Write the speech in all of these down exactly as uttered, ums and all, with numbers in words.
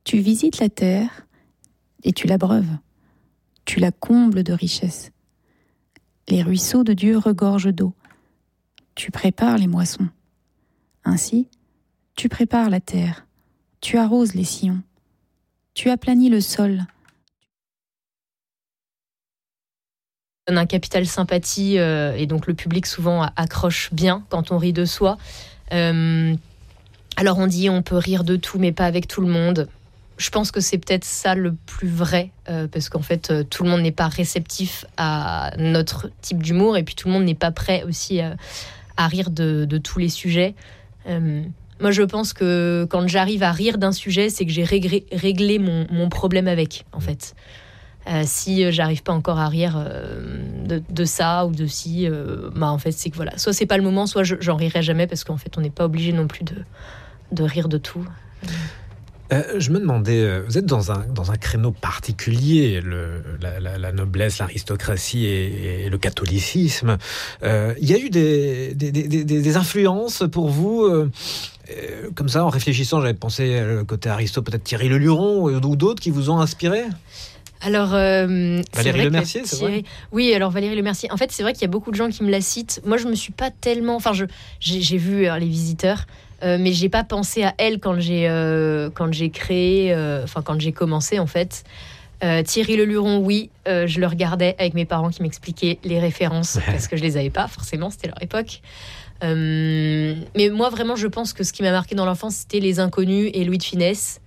Tu visites la terre et tu l'abreuves. Tu la combles de richesses. Les ruisseaux de Dieu regorgent d'eau. Tu prépares les moissons. Ainsi, tu prépares la terre. Tu arroses les sillons. Tu aplanis le sol. On a un capital sympathie euh, et donc le public souvent accroche bien quand on rit de soi. Euh, alors on dit on peut rire de tout mais pas avec tout le monde. Je pense que c'est peut-être ça le plus vrai euh, parce qu'en fait euh, tout le monde n'est pas réceptif à notre type d'humour et puis tout le monde n'est pas prêt aussi à, à rire de, de tous les sujets. Euh, moi je pense que quand j'arrive à rire d'un sujet c'est que j'ai réglé, réglé mon, mon problème avec en fait. Euh, si euh, j'arrive pas encore à rire euh, de, de ça ou de ci, euh, bah en fait c'est que voilà, soit c'est pas le moment, soit je, j'en rirai jamais parce qu'en fait on n'est pas obligé non plus de, de rire de tout. Euh, je me demandais, vous êtes dans un, dans un créneau particulier, le, la, la, la noblesse, l'aristocratie et, et le catholicisme. Euh, il y a eu des, des, des, des influences pour vous euh, comme ça, en réfléchissant, j'avais pensé au côté aristo, peut-être Thierry Le Luron ou d'autres qui vous ont inspiré? Alors, euh, Valérie Lemercier, c'est Thierry... vrai. Oui, alors Valérie Lemercier. En fait, c'est vrai qu'il y a beaucoup de gens qui me la citent. Moi, je me suis pas tellement. Enfin, je, j'ai, j'ai vu euh, Les Visiteurs, euh, mais j'ai pas pensé à elle quand j'ai euh, quand j'ai créé, euh, enfin quand j'ai commencé en fait. Euh, Thierry Le Luron, oui, euh, je le regardais avec mes parents qui m'expliquaient les références parce que je les avais pas forcément, c'était leur époque. Euh, mais moi, vraiment, je pense que ce qui m'a marqué dans l'enfance, c'était Les Inconnus et Louis de Funès.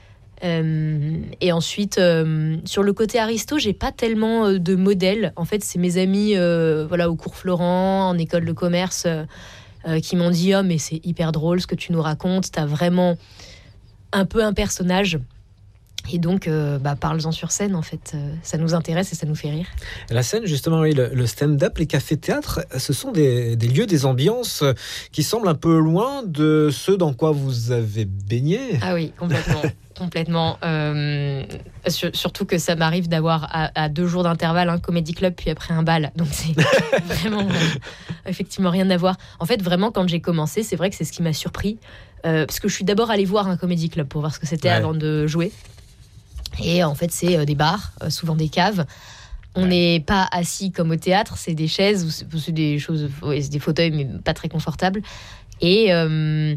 Euh, et ensuite, euh, sur le côté aristo, j'ai pas tellement euh, de modèles. En fait, c'est mes amis, euh, voilà, au cours Florent, en école de commerce, euh, euh, qui m'ont dit « Oh, mais c'est hyper drôle ce que tu nous racontes. T'as vraiment un peu un personnage. » Et donc, euh, bah, parle-en sur scène, en fait. Euh, ça nous intéresse et ça nous fait rire. La scène, justement, oui, le, le stand-up, les cafés-théâtres, ce sont des, des lieux, des ambiances qui semblent un peu loin de ceux dans quoi vous avez baigné. Ah oui, complètement. Complètement. Euh, sur, surtout que ça m'arrive d'avoir à, à deux jours d'intervalle un comédie club, puis après un bal. Donc, c'est vraiment, euh, effectivement, rien à voir. En fait, vraiment, quand j'ai commencé, c'est vrai que c'est ce qui m'a surpris. Euh, parce que je suis d'abord allée voir un comédie club pour voir ce que c'était ouais. avant de jouer. Et en fait, c'est euh, des bars, euh, souvent des caves. On n'est ouais. pas assis comme au théâtre, c'est des chaises, ou c'est, ou c'est des choses, ouais, c'est des fauteuils, mais pas très confortables. Et euh,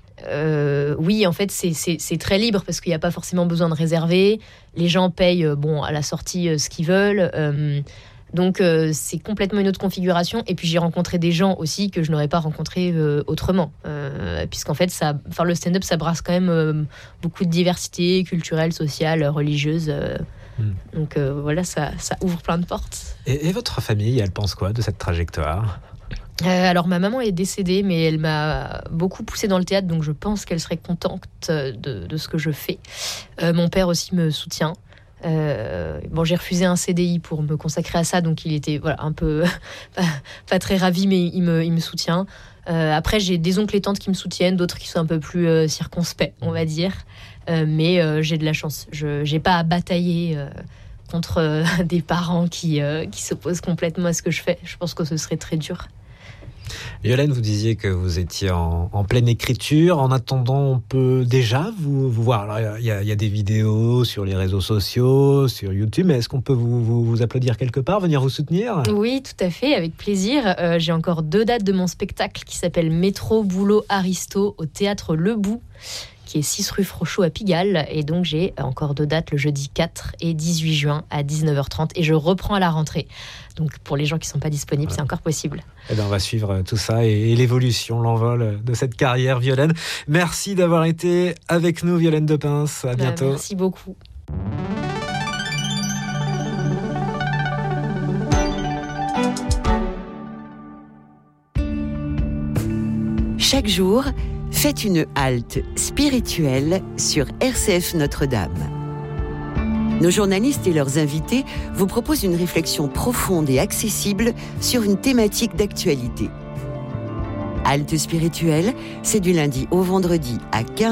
euh, oui, en fait, c'est, c'est, c'est très libre parce qu'il n'y a pas forcément besoin de réserver. Les gens payent, euh, bon, à la sortie euh, ce qu'ils veulent. Euh, donc, euh, c'est complètement une autre configuration. Et puis, j'ai rencontré des gens aussi que je n'aurais pas rencontrés euh, autrement. Euh, puisqu'en fait, ça, enfin, le stand-up, ça brasse quand même euh, beaucoup de diversité culturelle, sociale, religieuse. Euh, mmh. Donc, euh, voilà, ça, ça ouvre plein de portes. Et, et votre famille, elle pense quoi de cette trajectoire ? Euh, alors, ma maman est décédée, mais elle m'a beaucoup poussée dans le théâtre, donc je pense qu'elle serait contente de, de ce que je fais. Euh, mon père aussi me soutient. Euh, bon, j'ai refusé un C D I pour me consacrer à ça, donc il était voilà, un peu pas, pas très ravi, mais il me, il me soutient. Euh, après, j'ai des oncles et tantes qui me soutiennent, d'autres qui sont un peu plus euh, circonspects, on va dire. Euh, mais euh, j'ai de la chance. Je n'ai pas à batailler euh, contre euh, des parents qui, euh, qui s'opposent complètement à ce que je fais. Je pense que ce serait très dur. Violaine, vous disiez que vous étiez en, en pleine écriture. En attendant, on peut déjà vous, vous voir. Alors, il y, y a des vidéos sur les réseaux sociaux, sur YouTube, mais est-ce qu'on peut vous, vous, vous applaudir quelque part, venir vous soutenir ? Oui, tout à fait, avec plaisir. Euh, j'ai encore deux dates de mon spectacle qui s'appelle Métro, Boulot, Aristo au Théâtre Le Bout, qui est six rue Frochot à Pigalle. Et donc, j'ai encore deux dates le jeudi quatre et dix-huit juin à dix-neuf heures trente. Et je reprends à la rentrée. Donc, pour les gens qui ne sont pas disponibles, ouais. c'est encore possible. Eh bien, on va suivre tout ça et, et l'évolution, l'envol de cette carrière, Violaine. Merci d'avoir été avec nous, Violaine Depins. À bientôt. Bah, merci beaucoup. Chaque jour, faites une halte spirituelle sur R C F Notre-Dame. Nos journalistes et leurs invités vous proposent une réflexion profonde et accessible sur une thématique d'actualité. Halte spirituelle, c'est du lundi au vendredi à quinze heures.